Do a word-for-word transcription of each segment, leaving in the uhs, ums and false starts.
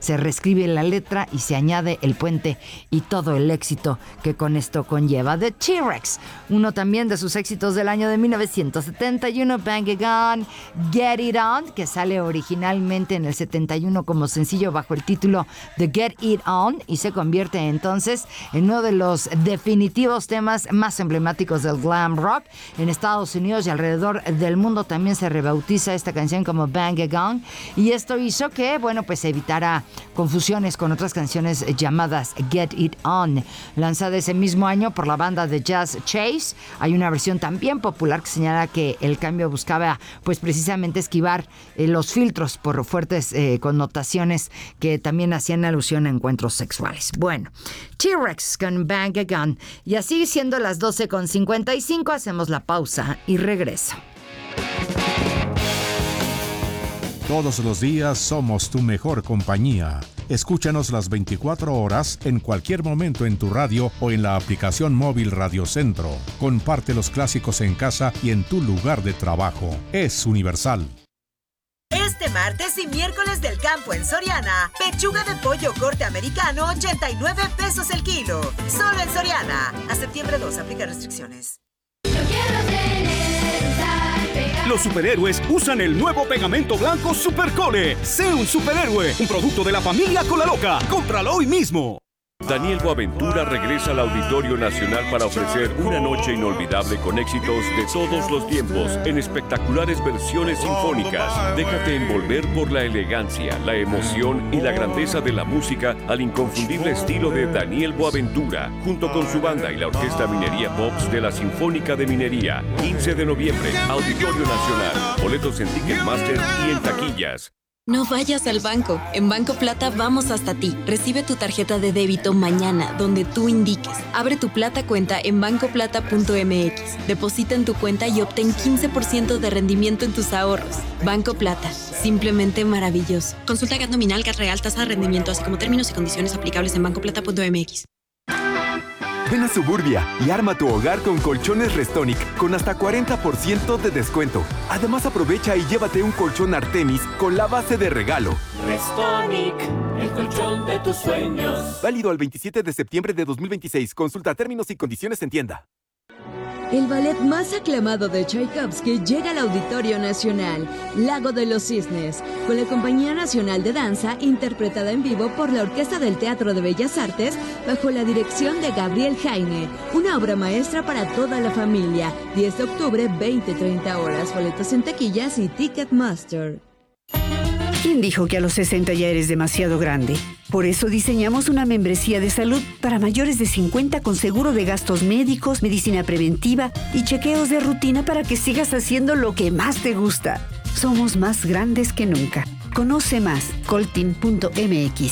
se reescribe la letra y se añade el puente y todo el éxito que con esto conlleva. The T-Rex, uno también de sus éxitos del año de mil novecientos setenta y uno, Bang It On, Get It On, que sale originalmente en el setenta y uno como sencillo bajo el título The Get It On y se convierte entonces en uno de los definitivos temas más emblemáticos del glam rock. En Estados Unidos y alrededor del mundo también se rebautiza esta canción como Bang It On, y esto hizo que, bueno, pues evitara confusiones con otras canciones llamadas Get It On, lanzada ese mismo año por la banda de jazz Chase. Hay una versión también popular que señala que el cambio buscaba pues precisamente esquivar eh, los filtros por fuertes eh, connotaciones que también hacían alusión a encuentros sexuales. Bueno, T-Rex con Bang It On, y así siendo las doce con cincuenta y cinco hacemos la pausa y regreso. Todos los días somos tu mejor compañía. Escúchanos las veinticuatro horas en cualquier momento en tu radio o en la aplicación móvil Radio Centro. Comparte los clásicos en casa y en tu lugar de trabajo. Es universal. Este martes y miércoles del campo en Soriana, pechuga de pollo corte americano, ochenta y nueve pesos el kilo. Solo en Soriana. A septiembre dos, aplica restricciones. Yo quiero tener, usar, pegar. Los superhéroes usan el nuevo pegamento blanco Supercole. Sé un superhéroe, un producto de la familia Cola Loca. Cómpralo hoy mismo. Daniel Boaventura regresa al Auditorio Nacional para ofrecer una noche inolvidable con éxitos de todos los tiempos en espectaculares versiones sinfónicas. Déjate envolver por la elegancia, la emoción y la grandeza de la música al inconfundible estilo de Daniel Boaventura, junto con su banda y la Orquesta Minería Pops de la Sinfónica de Minería. quince de noviembre, Auditorio Nacional. Boletos en Ticketmaster y en taquillas. No vayas al banco. En Banco Plata vamos hasta ti. Recibe tu tarjeta de débito mañana, donde tú indiques. Abre tu Plata cuenta en banco plata punto m x. Deposita en tu cuenta y obtén quince por ciento de rendimiento en tus ahorros. Banco Plata. Simplemente maravilloso. Consulta G A T nominal, G A T real, tasa de rendimiento, así como términos y condiciones aplicables en banco plata punto m x. Ven a Suburbia y arma tu hogar con colchones Restonic con hasta cuarenta por ciento de descuento. Además, aprovecha y llévate un colchón Artemis con la base de regalo. Restonic, el colchón de tus sueños. Válido al veintisiete de septiembre de dos mil veintiséis. Consulta términos y condiciones en tienda. El ballet más aclamado de Tchaikovsky llega al Auditorio Nacional, Lago de los Cisnes, con la Compañía Nacional de Danza, interpretada en vivo por la Orquesta del Teatro de Bellas Artes, bajo la dirección de Gabriel Jaime. Una obra maestra para toda la familia. diez de octubre, veinte a treinta horas. Boletos en taquillas y Ticketmaster. ¿Quién dijo que a los sesenta ya eres demasiado grande? Por eso diseñamos una membresía de salud para mayores de cincuenta con seguro de gastos médicos, medicina preventiva y chequeos de rutina para que sigas haciendo lo que más te gusta. Somos más grandes que nunca. Conoce más, coltin punto m x.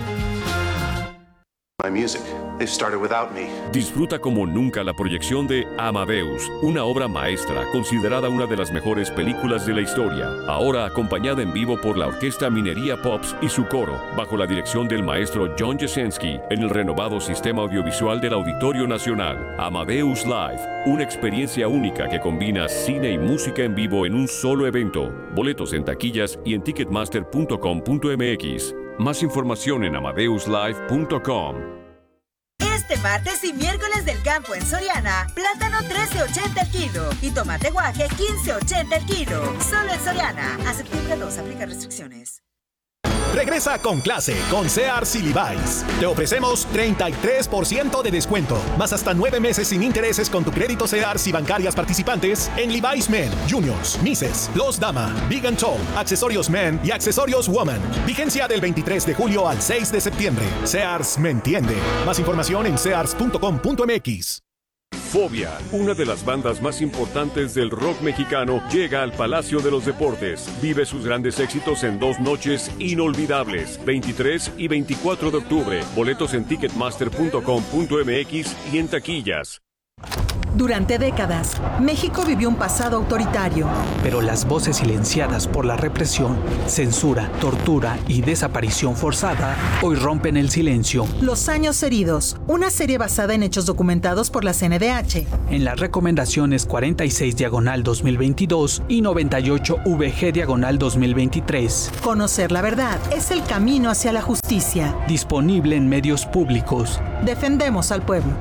My music. They started without me. Disfruta como nunca la proyección de Amadeus, una obra maestra considerada una de las mejores películas de la historia, ahora acompañada en vivo por la Orquesta Minería Pops y su coro, bajo la dirección del maestro John Jasinski, en el renovado sistema audiovisual del Auditorio Nacional. Amadeus Live, una experiencia única que combina cine y música en vivo en un solo evento. Boletos en taquillas y en ticketmaster punto com punto m x. Más información en amadeus live punto com. Este martes y miércoles del campo en Soriana, plátano trece ochenta el kilo y tomate guaje quince ochenta el kilo. Solo en Soriana. A septiembre dos, aplica restricciones. Regresa con clase con Sears y Levi's. Te ofrecemos treinta y tres por ciento de descuento, más hasta nueve meses sin intereses con tu crédito Sears y bancarias participantes en Levi's Men, Juniors, Misses, Los Dama, Big and Tall, accesorios Men y accesorios Woman. Vigencia del veintitrés de julio al seis de septiembre. Sears me entiende. Más información en sears punto com punto m x. Fobia, una de las bandas más importantes del rock mexicano, llega al Palacio de los Deportes. Vive sus grandes éxitos en dos noches inolvidables, veintitrés y veinticuatro de octubre. Boletos en ticketmaster punto com punto m x y en taquillas. Durante décadas, México vivió un pasado autoritario. Pero las voces silenciadas por la represión, censura, tortura y desaparición forzada hoy rompen el silencio. Los años heridos, una serie basada en hechos documentados por la C N D H. En las recomendaciones cuarenta y seis diagonal dos mil veintidós y noventa y ocho V G diagonal dos mil veintitrés. Conocer la verdad es el camino hacia la justicia. Disponible en medios públicos. Defendemos al pueblo.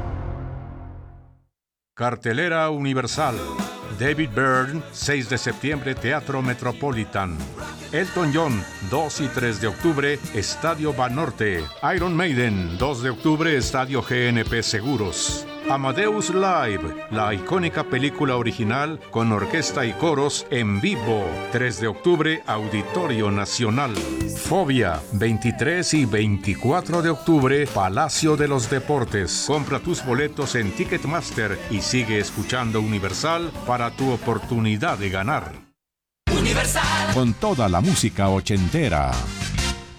Cartelera Universal. David Byrne, seis de septiembre, Teatro Metropolitan. Elton John, dos y tres de octubre, Estadio Banorte. Iron Maiden, dos de octubre, Estadio G N P Seguros. Amadeus Live, la icónica película original con orquesta y coros en vivo. tres de octubre, Auditorio Nacional. Fobia, veintitrés y veinticuatro de octubre, Palacio de los Deportes. Compra tus boletos en Ticketmaster y sigue escuchando Universal para tu oportunidad de ganar. Universal. Con toda la música ochentera.